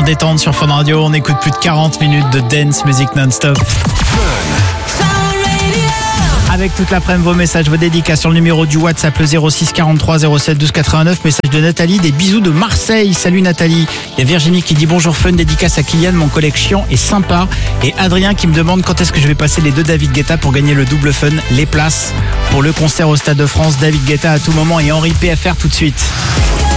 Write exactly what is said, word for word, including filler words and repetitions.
détente sur Fun Radio. On écoute plus de quarante minutes de dance music non-stop. Avec toute l'après-midi, vos messages, vos dédicaces sur le numéro du WhatsApp, le zéro six quarante-trois zéro sept douze quatre-vingt-neuf. Message de Nathalie, des bisous de Marseille. Salut Nathalie. Il y a Virginie qui dit bonjour Fun, dédicace à Kylian, mon collègue chiant et sympa. Et Adrien qui me demande quand est-ce que je vais passer les deux David Guetta pour gagner le double Fun, les places pour le concert au Stade de France. David Guetta à tout moment et Henri P F R tout de suite.